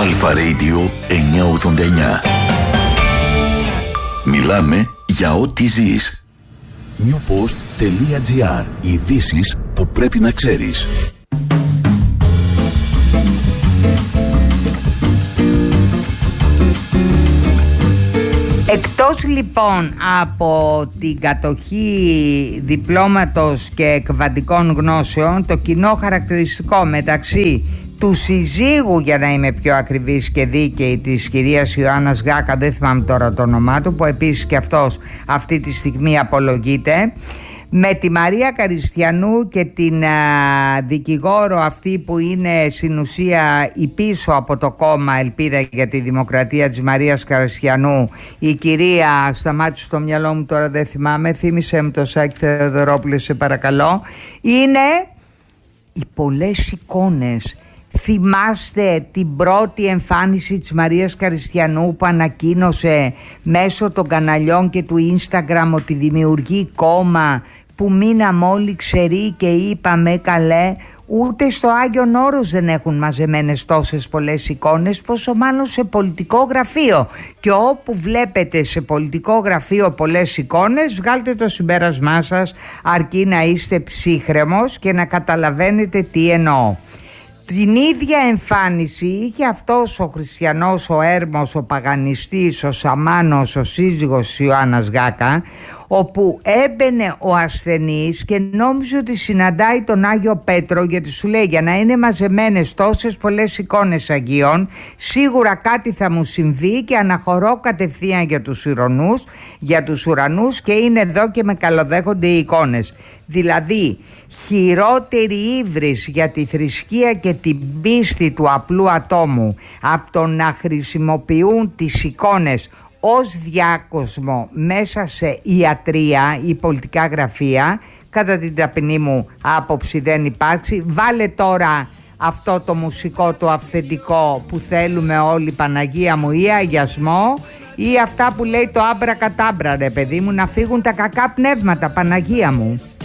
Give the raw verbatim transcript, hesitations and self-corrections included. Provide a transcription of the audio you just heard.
Αλφα Radio εννιακόσια ογδόντα εννιά. Μιλάμε για ό,τι ζεις. newpost.gr. Ειδήσεις που πρέπει να ξέρεις. Εκτός λοιπόν από την κατοχή διπλώματος και εκβατικών γνώσεων, το κοινό χαρακτηριστικό μεταξύ του συζύγου, για να είμαι πιο ακριβής και δίκαιη, της κυρίας Ιωάννας Γάκα, δεν θυμάμαι τώρα το όνομά του, που επίσης και αυτός αυτή τη στιγμή απολογείται, με τη Μαρία Καριστιανού και την α, δικηγόρο αυτή που είναι στην ουσία η πίσω από το κόμμα Ελπίδα για τη Δημοκρατία της Μαρίας Καριστιανού, η κυρία, σταμάτησε στο μυαλό μου τώρα, δεν θυμάμαι, θύμισε μου το Σάκη Θεοδωρόπουλε σε παρακαλώ, είναι οι πολλές εικόνες. Θυμάστε την πρώτη εμφάνιση της Μαρίας Καριστιανού που ανακοίνωσε μέσω των καναλιών και του Instagram ότι δημιουργεί κόμμα, που μείναμε όλοι ξεροί και είπαμε καλέ, ούτε στο Άγιον Όρος δεν έχουν μαζεμένες τόσες πολλές εικόνες, πόσο μάλλον σε πολιτικό γραφείο. Και όπου βλέπετε σε πολιτικό γραφείο πολλές εικόνες, βγάλτε το συμπέρασμά σας, αρκεί να είστε ψύχρεμος και να καταλαβαίνετε τι εννοώ. Την ίδια εμφάνιση είχε αυτός ο χριστιανός, ο έρμος, ο παγανιστής, ο σαμάνος, ο σύζυγος της Ιωάννας Γάκα, όπου έμπαινε ο ασθενής και νόμιζε ότι συναντάει τον Άγιο Πέτρο, γιατί σου λέει για να είναι μαζεμένες τόσες πολλές εικόνες Αγίων, σίγουρα κάτι θα μου συμβεί και αναχωρώ κατευθείαν για τους ουρανούς, για τους ουρανούς και είναι εδώ και με καλοδέχονται οι εικόνες. Δηλαδή χειρότερη ύβρις για τη θρησκεία και την πίστη του απλού ατόμου από το να χρησιμοποιούν τις εικόνες ως διάκοσμο μέσα σε ιατρία ή πολιτικά γραφεία, κατά την ταπεινή μου άποψη δεν υπάρξει. Βάλε τώρα αυτό το μουσικό το αυθεντικό που θέλουμε όλοι, Παναγία μου, ή αγιασμό, ή αυτά που λέει το άμπρα κατάμπρα, ρε παιδί μου, να φύγουν τα κακά πνεύματα, Παναγία μου.